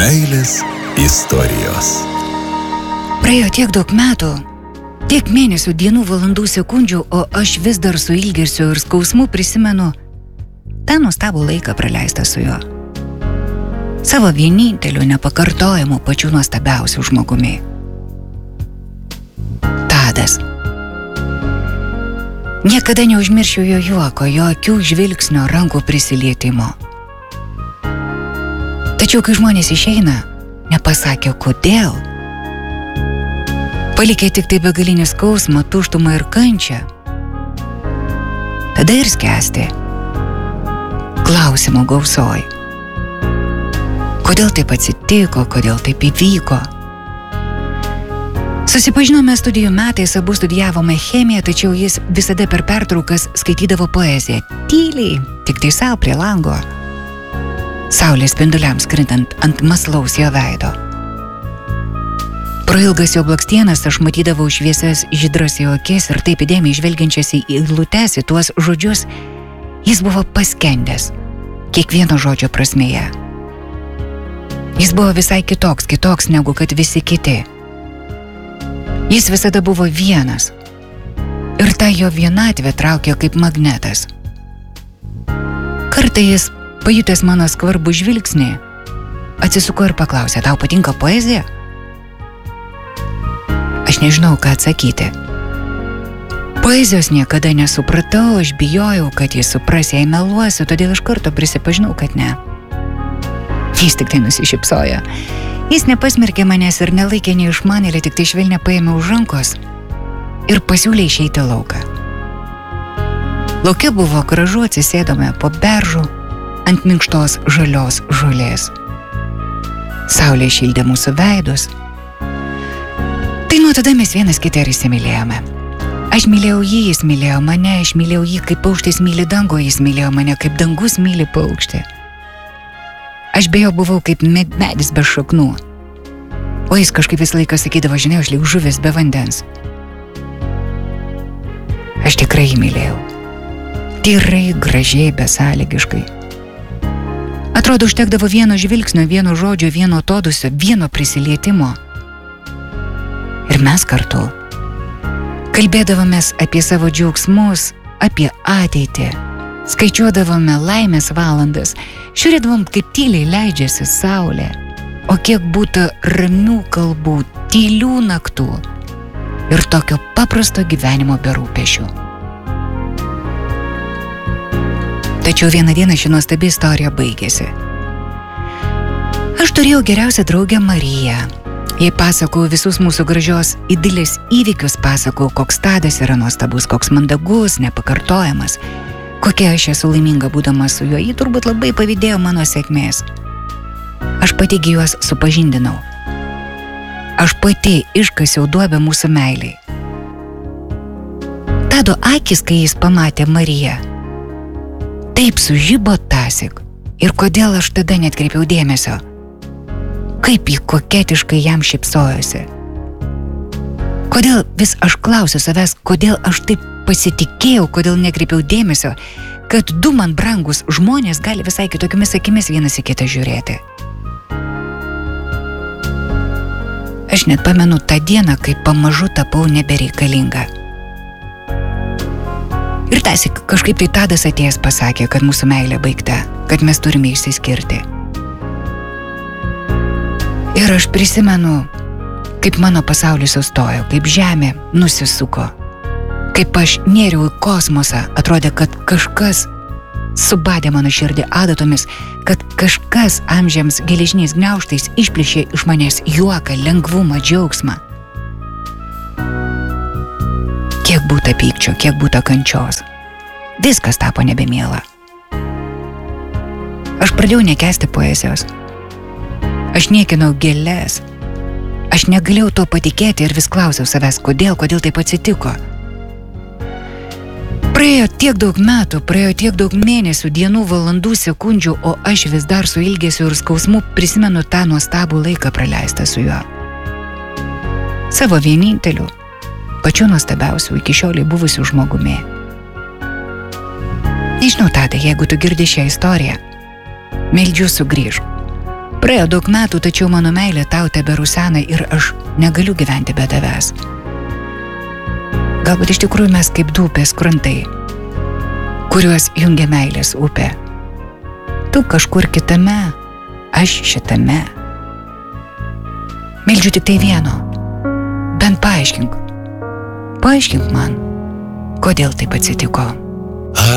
Meilės istorijos. Praėjo tiek daug metų, tiek mėnesių, dienų, valandų, sekundžių, o aš vis dar su ilgesiu ir skausmu prisimenu tą nuostabų laiką praleistą su juo. Savo vieninteliu, nepakartojamu, pačiu nuostabiausiu žmogumi. Tadas. Niekada neužmiršiu jo juoko, jo akių žvilgsnio, rankų prisilietimo. Tačiau, kai žmonės išeina, nepasakė kodėl. Palikė tik tai begalinį skausmą, tuštumą ir kančią. Tada ir skęsti. Klausimų gausoj. Kodėl taip atsitiko, kodėl taip įvyko? Susipažinome studijų metais, abu studijavome chemiją, tačiau jis visada per pertraukas skaitydavo poeziją. Tyliai, tik tai savo prie lango. Saulės spinduliams krintant ant maslaus jo veido. Pro ilgas jo blakstienas aš matydavau šviesias žydras jo akis ir taip įdėmiai žvelgiančias į eilutes, į tuos žodžius, jis buvo paskendęs kiekvieno žodžio prasmėje. Jis buvo visai kitoks negu kad visi kiti. Jis visada buvo vienas ir ta jo vienatvė traukė kaip magnetas. Kartą jis, pajutęs mano skvarbų žvilgsnį, atsisuko ir paklausė, tau patinka poezija? Aš nežinau, ką atsakyti. Poezijos niekada nesupratau, aš bijojau, kad jis supras, jei meluosiu, todėl iš karto prisipažinau, kad ne. Jis tik tai nusišypsojo. Jis nepasmerkė manęs ir nelaikė neišmanėlį, tik tai švelniai paėmė už rankos ir pasiūlė išeiti lauką. Lauke buvo gražu, atsisėdome po beržu ant minkštos žalios žolės. Saulė šildė mūsų veidus. Tai nuo tada mes vienas kitą ir įsimylėjome. Aš mylėjau jį, jis mylėjo mane, aš mylėjau jį, kaip paukštis myli dangų, jis mylėjo mane, kaip dangus myli paukštį. Aš be jo buvau kaip medis be šaknų. O jis kažkaip visą laiką sakydavo, žinai, aš lyg žuvis be vandens. Aš tikrai jį mylėjau. Tyrai, gražiai, besąlygiškai. Atrodo, užtekdavo vieno žvilgsnio, vieno žodžio, vieno atodusio, vieno prisilietimo. Ir mes kartu kalbėdavomės apie savo džiaugsmus, apie ateitį. Skaičiuodavome laimės valandas, žiūrėdavom, kaip tyliai leidžiasi saulė, o kiek būtų ramių kalbų, tylių naktų ir tokio paprasto gyvenimo be rūpesčių. Tačiau vieną dieną ši nuostabi istorija baigėsi. Aš turėjau geriausią draugę Mariją. Jai pasakojau visus mūsų gražios idilės įvykius, pasakojau, koks Tadas yra nuostabus, koks mandagus, nepakartojamas. Kokia aš esu laiminga būdama su juo, ji turbūt labai pavydėjo mano sėkmės. Aš pati juos supažindinau. Aš pati iškasiau duobę mūsų meiliai. Tado akis, kai jis pamatė Mariją, taip sužibo tąsyk. Ir kodėl aš tada neatkreipiau dėmesio? Kaip ji koketiškai jam šypsojosi. Kodėl vis aš klausiu savęs, kodėl aš taip pasitikėjau, kodėl nekreipiau dėmesio, kad du man brangus žmonės gali visai kitokiamis akimis vienas į kitą žiūrėti. Aš net pamenu tą dieną, kai pamažu tapau nebereikalinga. Ir tąsyk kažkaip tai Tadas atėjęs pasakė, kad mūsų meilė baigta, kad mes turime išsiskirti. Ir aš prisimenu, kaip mano pasaulis sustojo, kaip žemė nusisuko. Kaip aš nėriau į kosmosą, atrodė, kad kažkas subadė mano širdį adatomis, kad kažkas amžiams geležiniais gniaužtais išplėšė iš manęs juoką, lengvumą, džiaugsmą. Kiek būta pykčio, kiek būta kančios. Viskas tapo nebemiela. Aš pradėjau nekęsti poezijos. Aš niekinau gėles. Aš negalėjau to patikėti ir vis klausiau savęs, kodėl taip atsitiko. Praėjo tiek daug metų, praėjo tiek daug mėnesių, dienų, valandų, sekundžių, o aš vis dar su ilgesiu ir skausmu prisimenu tą nuostabų laiką praleistą su juo. Savo vieninteliu, pačiu nuostabiausiu iki šioliai buvusiu žmogumi. Nežinau, Tadai, jeigu tu girdi šią istoriją, meldžiu sugrįžk. Praėjo daug metų, tačiau mano meilė tau teberusena ir aš negaliu gyventi be tavęs. Galbūt iš tikrųjų mes kaip du upės krantai, kuriuos jungia meilės upė. Tu kažkur kitame, aš šitame. Meldžiu tik tai vieno. Bent paaiškink man, kodėl taip atsitiko.